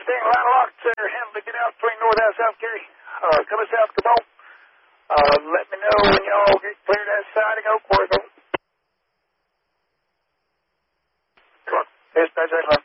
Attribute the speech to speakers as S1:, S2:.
S1: staying line locked there. Handle to get out between north and south, Gary. Coming south, come on. Let me know when y'all get cleared that side and go for it. Dispatch,